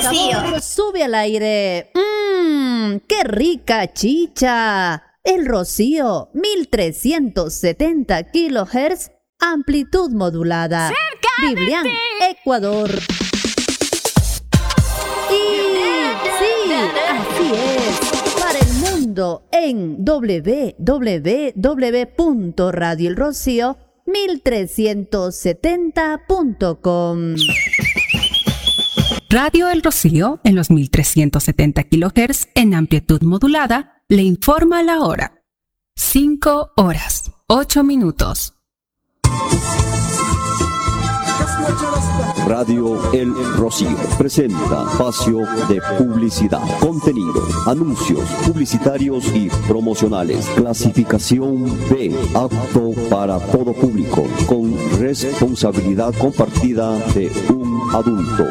Rocío. Sube al aire. ¡Qué rica chicha! El Rocío, 1370 kHz, amplitud modulada. ¡Cerca Biblián, de ti! Ecuador. Y sí, así es. Para el mundo en www.radioelrocío1370.com. Radio El Rocío, en los 1370 kHz en amplitud modulada, le informa la hora. 5 horas, 8 minutos. Radio El Rocío presenta espacio de publicidad, contenido, anuncios publicitarios y promocionales. Clasificación B, apto para todo público, con responsabilidad compartida de un adulto.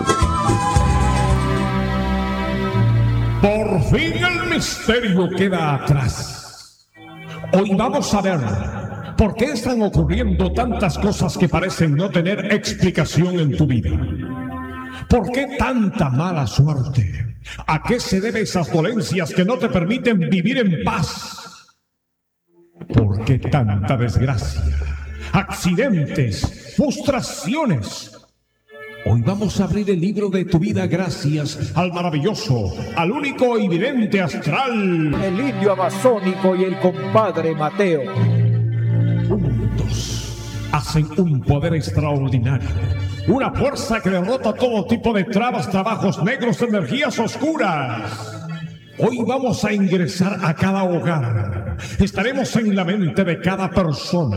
Por fin el misterio queda atrás. Hoy vamos a ver por qué están ocurriendo tantas cosas que parecen no tener explicación en tu vida. ¿Por qué tanta mala suerte? ¿A qué se deben esas dolencias que no te permiten vivir en paz? ¿Por qué tanta desgracia? Accidentes, frustraciones. Hoy vamos a abrir el libro de tu vida gracias al maravilloso, al único y vidente astral, el indio amazónico y el compadre Mateo. Juntos hacen un poder extraordinario, una fuerza que derrota todo tipo de trabas, trabajos negros, energías oscuras. Hoy vamos a ingresar a cada hogar, estaremos en la mente de cada persona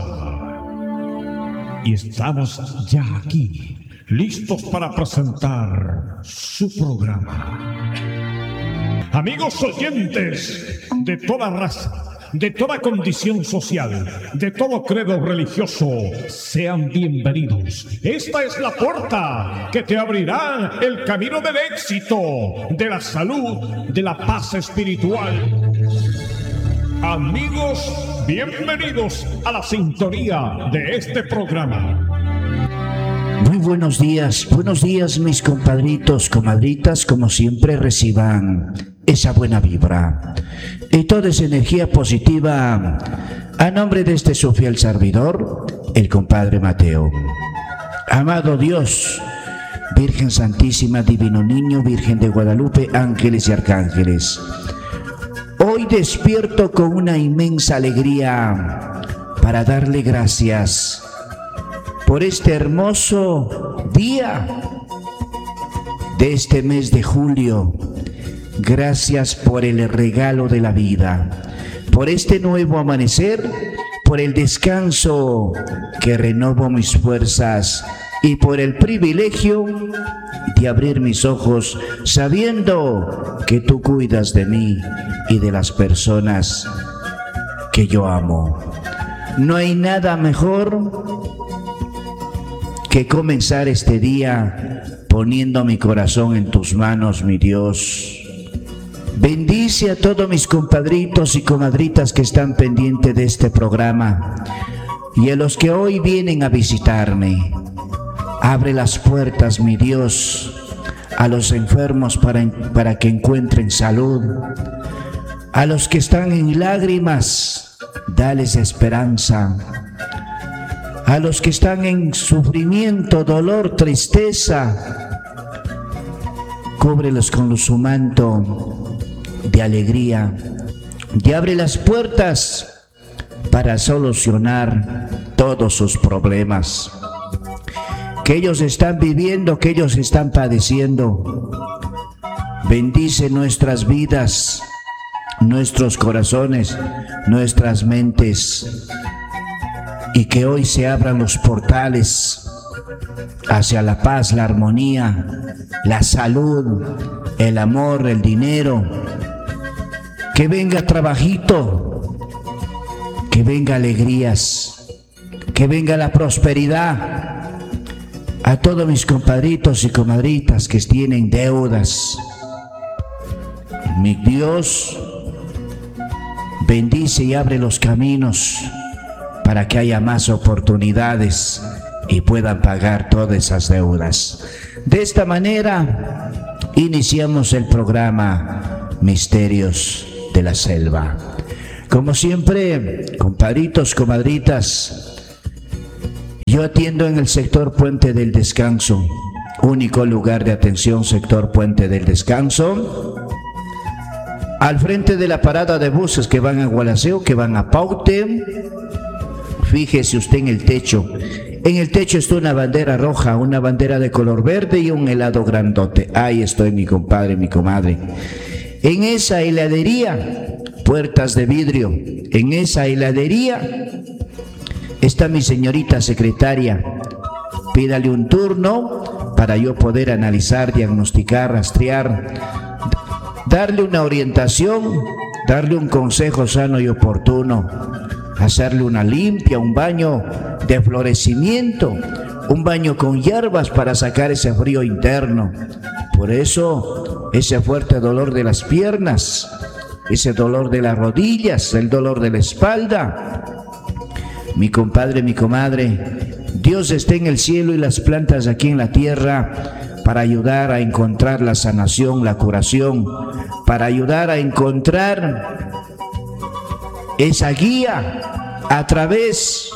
y estamos ya aquí, listos para presentar su programa. Amigos oyentes de toda raza, de toda condición social, de todo credo religioso, sean bienvenidos. Esta es la puerta que te abrirá el camino del éxito, de la salud, de la paz espiritual. Amigos, bienvenidos a la sintonía de este programa. Muy buenos días mis compadritos, comadritas, como siempre reciban esa buena vibra y toda esa energía positiva a nombre de este su fiel servidor, el compadre Mateo. Amado Dios, Virgen Santísima, Divino Niño, Virgen de Guadalupe, ángeles y arcángeles, hoy despierto con una inmensa alegría para darle gracias por este hermoso día de este mes de julio. Gracias por el regalo de la vida, por este nuevo amanecer, por el descanso que renovó mis fuerzas y por el privilegio de abrir mis ojos sabiendo que tú cuidas de mí y de las personas que yo amo. No hay nada mejor que comenzar este día poniendo mi corazón en tus manos, mi Dios. Bendice a todos mis compadritos y comadritas que están pendientes de este programa y a los que hoy vienen a visitarme. Abre las puertas, mi Dios, a los enfermos para que encuentren salud. A los que están en lágrimas, dales esperanza. A los que están en sufrimiento, dolor, tristeza, cúbrelos con su manto de alegría y abre las puertas para solucionar todos sus problemas que ellos están viviendo, que ellos están padeciendo. Bendice nuestras vidas, nuestros corazones, nuestras mentes, y que hoy se abran los portales hacia la paz, la armonía, la salud, el amor, el dinero. Que venga trabajito, que venga alegrías, que venga la prosperidad. A todos mis compadritos y comadritas que tienen deudas, mi Dios, bendice y abre los caminos para que haya más oportunidades y puedan pagar todas esas deudas. De esta manera iniciamos el programa Misterios de la Selva. Como siempre, compadritos, comadritas, yo atiendo en el sector Puente del Descanso, único lugar de atención, sector Puente del Descanso, al frente de la parada de buses que van a Gualaceo, que van a Paute. Fíjese usted en el techo. En el techo está una bandera roja, una bandera de color verde y un helado grandote. Ahí estoy, mi compadre, mi comadre. En esa heladería, puertas de vidrio, en esa heladería está mi señorita secretaria. Pídale un turno para yo poder analizar, diagnosticar, rastrear, darle una orientación, darle un consejo sano y oportuno, hacerle una limpia, un baño de florecimiento, un baño con hierbas para sacar ese frío interno. Por eso, ese fuerte dolor de las piernas, ese dolor de las rodillas, el dolor de la espalda. Mi compadre, mi comadre, Dios está en el cielo y las plantas aquí en la tierra para ayudar a encontrar la sanación, la curación, para ayudar a encontrar esa guía a través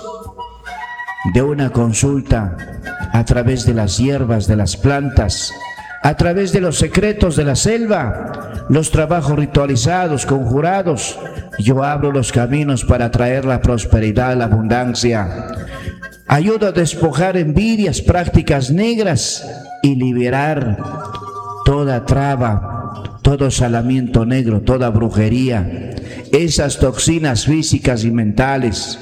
de una consulta, a través de las hierbas, de las plantas, a través de los secretos de la selva, los trabajos ritualizados, conjurados. Yo abro los caminos para traer la prosperidad, la abundancia. Ayudo a despojar envidias, prácticas negras y liberar toda traba, todo salamiento negro, toda brujería, esas toxinas físicas y mentales,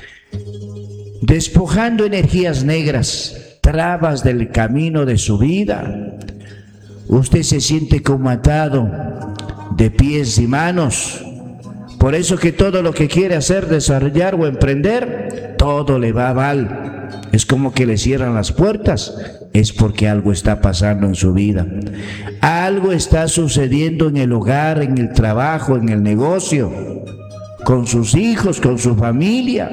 despojando energías negras, trabas del camino de su vida. Usted se siente como atado de pies y manos. Por eso que todo lo que quiere hacer, desarrollar o emprender, todo le va mal. Es como que le cierran las puertas. Es porque algo está pasando en su vida. Algo está sucediendo en el hogar, en el trabajo, en el negocio, con sus hijos, con su familia.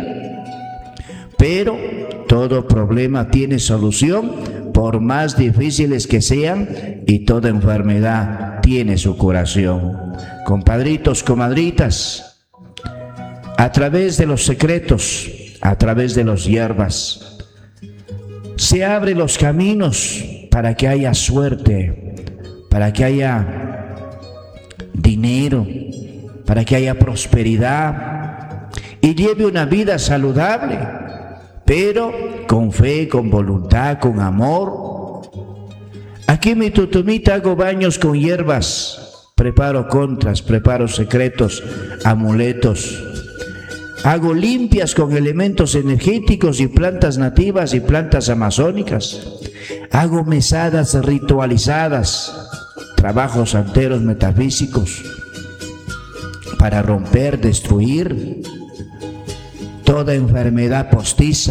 Pero todo problema tiene solución, por más difíciles que sean, y toda enfermedad tiene su curación. Compadritos, comadritas, a través de los secretos, a través de las hierbas, se abren los caminos para que haya suerte, para que haya dinero, para que haya prosperidad y lleve una vida saludable, pero con fe, con voluntad, con amor. Aquí en mi tutumita hago baños con hierbas, preparo contras, preparo secretos, amuletos. Hago limpias con elementos energéticos y plantas nativas y plantas amazónicas. Hago mesadas ritualizadas, trabajos santeros metafísicos para romper, destruir toda enfermedad postiza,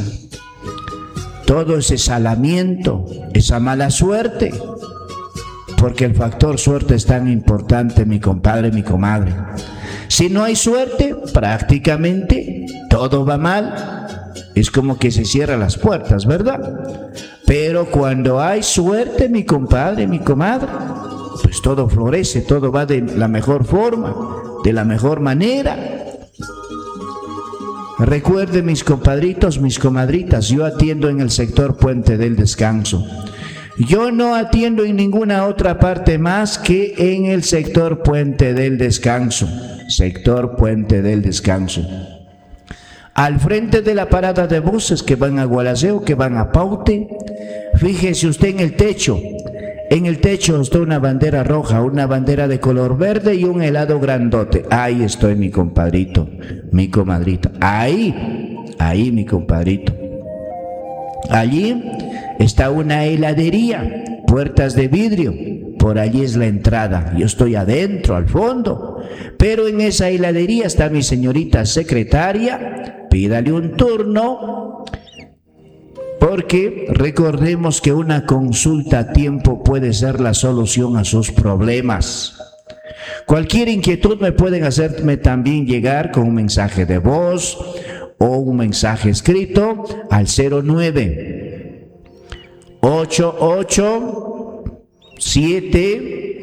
todo ese salamiento, esa mala suerte, porque el factor suerte es tan importante, mi compadre, mi comadre. Si no hay suerte, prácticamente todo va mal. Es como que se cierran las puertas, ¿verdad? Pero cuando hay suerte, mi compadre, mi comadre, pues todo florece, todo va de la mejor forma, de la mejor manera. Recuerden, mis compadritos, mis comadritas, yo atiendo en el sector Puente del Descanso. Yo no atiendo en ninguna otra parte más que en el sector Puente del Descanso. Sector Puente del Descanso. Al frente de la parada de buses que van a Gualaceo, que van a Paute, fíjese usted en el techo. En el techo está una bandera roja, una bandera de color verde y un helado grandote. Ahí estoy, mi compadrito, mi comadrita. Ahí, mi compadrito. Allí está una heladería, puertas de vidrio. Por allí es la entrada. Yo estoy adentro, al fondo. Pero en esa heladería está mi señorita secretaria. Pídale un turno. Porque recordemos que una consulta a tiempo puede ser la solución a sus problemas. Cualquier inquietud me pueden hacerme también llegar con un mensaje de voz o un mensaje escrito al 09 88 7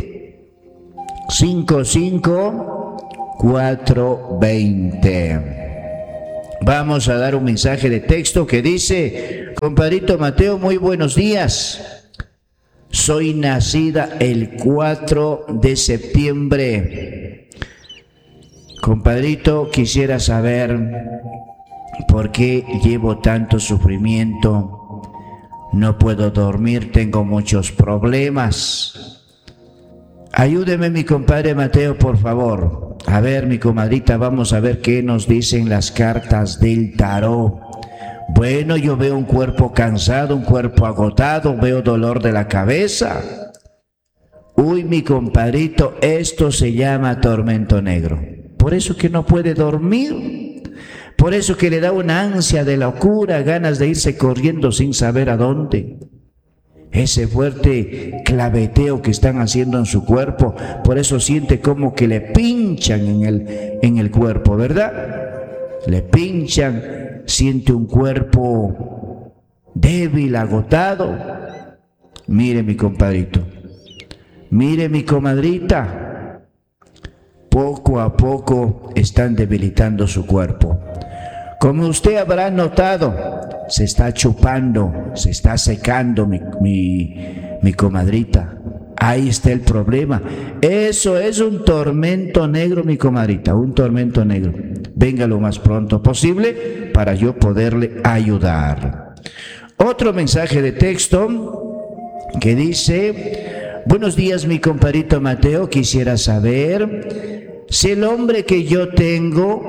55420. Vamos a dar un mensaje de texto que dice: compadrito Mateo, muy buenos días. Soy nacida el 4 de septiembre. Compadrito, quisiera saber por qué llevo tanto sufrimiento. No puedo dormir, tengo muchos problemas. Ayúdeme, mi compadre Mateo, por favor. A ver, mi comadrita, vamos a ver qué nos dicen las cartas del tarot. Bueno, yo veo un cuerpo cansado, un cuerpo agotado, veo dolor de la cabeza. Uy, mi compadrito, esto se llama tormento negro. Por eso que no puede dormir. Por eso que le da una ansia de locura, ganas de irse corriendo sin saber a dónde. Ese fuerte claveteo que están haciendo en su cuerpo, por eso siente como que le pinchan en el cuerpo, ¿verdad? Le pinchan, siente un cuerpo débil, agotado. Mire, mi compadrito, mire, mi comadrita, poco a poco están debilitando su cuerpo. Como usted habrá notado, se está chupando, se está secando mi comadrita. Ahí está el problema. Eso es un tormento negro, mi comadrita, un tormento negro. Venga lo más pronto posible para yo poderle ayudar. Otro mensaje de texto que dice: buenos días, mi compadrito Mateo, quisiera saber si el hombre que yo tengo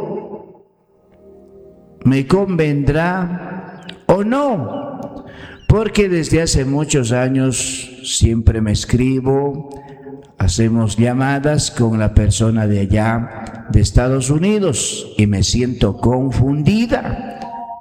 me convendrá o no, porque desde hace muchos años siempre me escribo, hacemos llamadas con la persona de allá de Estados Unidos y me siento confundida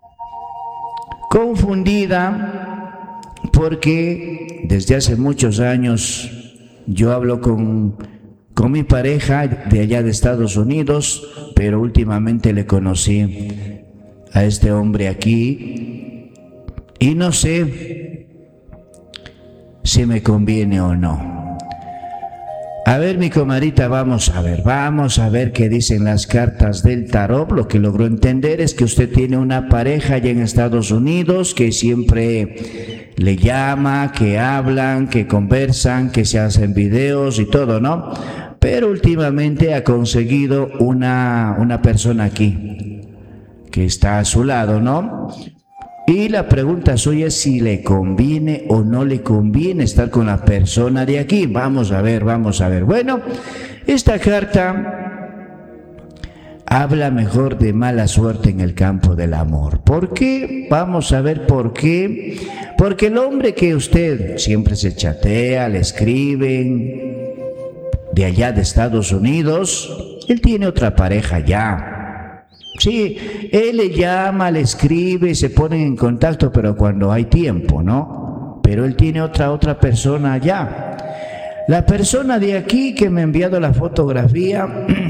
porque desde hace muchos años yo hablo con mi pareja de allá de Estados Unidos, pero últimamente le conocí a este hombre aquí y no sé si me conviene o no. A ver, mi comadrita, vamos a ver qué dicen las cartas del tarot. Lo que logro entender es que usted tiene una pareja allá en Estados Unidos que siempre le llama, que hablan, que conversan, que se hacen videos y todo, ¿no? Pero últimamente ha conseguido una persona aquí que está a su lado, ¿no? Y la pregunta suya es si le conviene o no le conviene estar con la persona de aquí. Vamos a ver. Bueno, esta carta habla mejor de mala suerte en el campo del amor. ¿Por qué? Vamos a ver por qué. Porque el hombre que usted siempre se chatea, le escriben, de allá de Estados Unidos, él tiene otra pareja ya. Sí, él le llama, le escribe, se ponen en contacto, pero cuando hay tiempo, ¿no? Pero él tiene otra persona allá. La persona de aquí que me ha enviado la fotografía,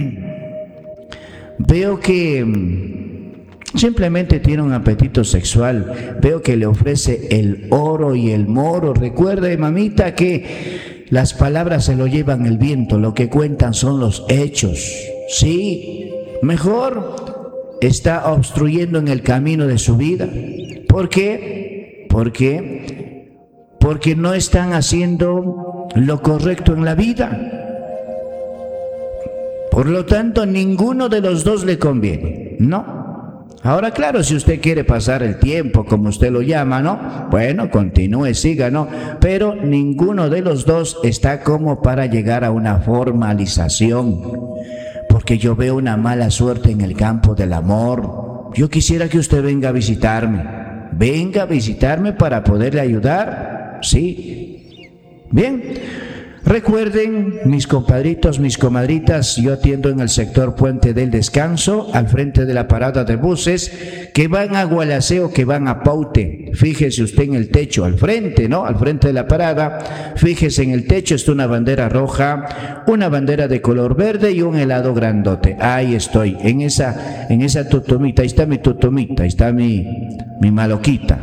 veo que simplemente tiene un apetito sexual. Veo que le ofrece el oro y el moro. Recuerde, mamita, que las palabras se lo llevan el viento, lo que cuentan son los hechos. Sí, mejor está obstruyendo en el camino de su vida. ¿Por qué? Porque no están haciendo lo correcto en la vida. Por lo tanto, ninguno de los dos le conviene, ¿no? Ahora, claro, si usted quiere pasar el tiempo, como usted lo llama, ¿no? Bueno, continúe, siga, ¿no? Pero ninguno de los dos está como para llegar a una formalización. Porque yo veo una mala suerte en el campo del amor. Yo quisiera que usted venga a visitarme. Venga a visitarme para poderle ayudar. Sí. Bien. Recuerden, mis compadritos, mis comadritas, yo atiendo en el sector Puente del Descanso, al frente de la parada de buses, que van a Gualaceo, que van a Paute. Fíjese usted en el techo, al frente, ¿no? Al frente de la parada, fíjese en el techo, está una bandera roja, una bandera de color verde y un helado grandote. Ahí estoy, en esa tutumita, ahí está mi tutumita, ahí está mi maloquita.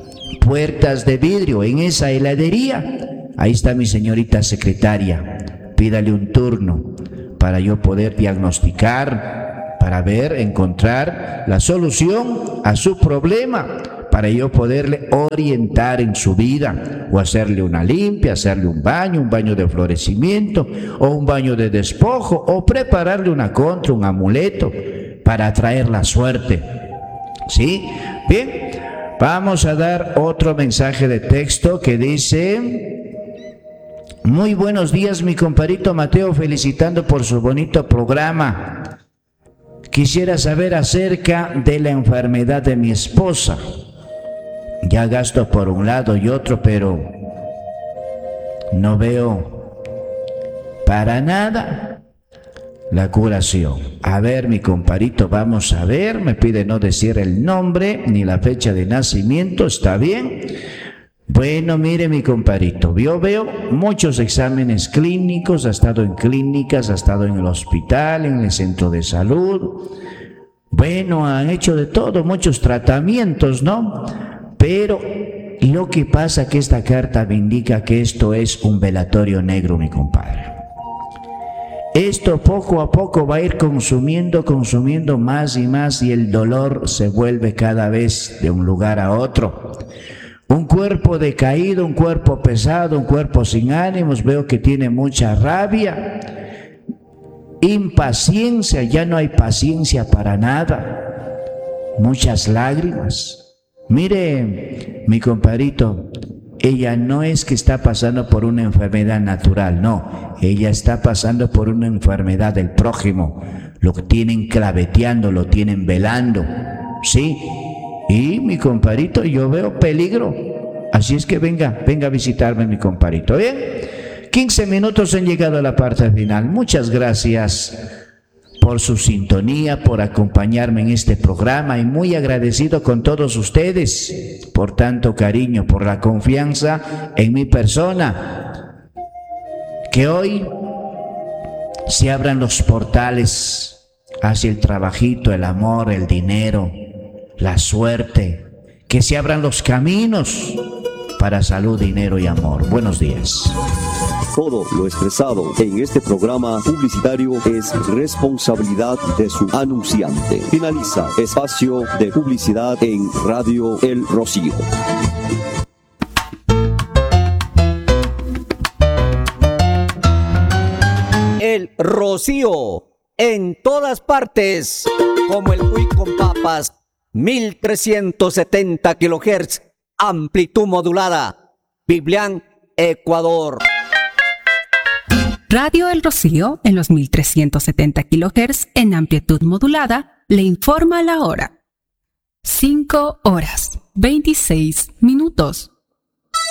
Puertas de vidrio, en esa heladería. Ahí está mi señorita secretaria. pídale un turno para yo poder diagnosticar, para ver, encontrar la solución a su problema, para yo poderle orientar en su vida, o hacerle una limpia, hacerle un baño de florecimiento, o un baño de despojo, o prepararle una contra, un amuleto, para atraer la suerte. ¿Sí? Bien, vamos a dar otro mensaje de texto que dice: muy buenos días, mi compadrito Mateo, felicitando por su bonito programa. Quisiera saber acerca de la enfermedad de mi esposa. Ya gasto por un lado y otro, pero no veo para nada la curación. A ver, mi compadrito, vamos a ver. Me pide no decir el nombre ni la fecha de nacimiento. ¿Está bien? Bueno, mire, mi compadrito, yo veo muchos exámenes clínicos, ha estado en clínicas, ha estado en el hospital, en el centro de salud. Bueno, han hecho de todo, muchos tratamientos, ¿no? Pero lo que pasa que esta carta me indica que esto es un velatorio negro, mi compadre. Esto poco a poco va a ir consumiendo más y más, y el dolor se vuelve cada vez de un lugar a otro. Un cuerpo decaído, un cuerpo pesado, un cuerpo sin ánimos, veo que tiene mucha rabia, impaciencia, ya no hay paciencia para nada, muchas lágrimas. Mire, mi compadrito, ella no es que está pasando por una enfermedad natural, no, ella está pasando por una enfermedad del prójimo, lo tienen claveteando, lo tienen velando, ¿sí? Y mi compadrito, yo veo peligro, así es que venga a visitarme, mi compadrito. Bien, 15 minutos han llegado a la parte final. Muchas gracias por su sintonía, por acompañarme en este programa, y muy agradecido con todos ustedes por tanto cariño, por la confianza en mi persona. Que hoy se abran los portales hacia el trabajito, el amor, el dinero, la suerte, que se abran los caminos para salud, dinero y amor. Buenos días. Todo lo expresado en este programa publicitario es responsabilidad de su anunciante. Finaliza espacio de publicidad en Radio El Rocío. El Rocío, en todas partes, como el Cuy con papas, 1370 kHz, amplitud modulada, Biblián, Ecuador. Radio El Rocío, en los 1370 kHz en amplitud modulada, le informa la hora. 5 horas, 26 minutos.